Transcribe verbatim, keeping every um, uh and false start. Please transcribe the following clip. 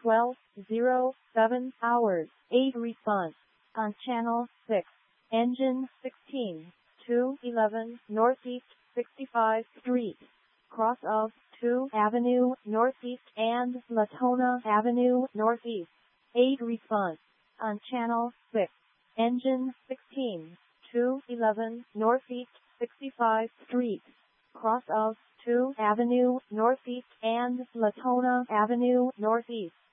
twelve oh seven hours, eight response. On channel six, engine sixteen, two eleven Northeast sixty-five Street, cross of two Avenue Northeast and Latona Avenue Northeast, eight response. On channel six, engine sixteen, two eleven Northeast sixty-five Street, cross of two Avenue Northeast and Latona Avenue Northeast,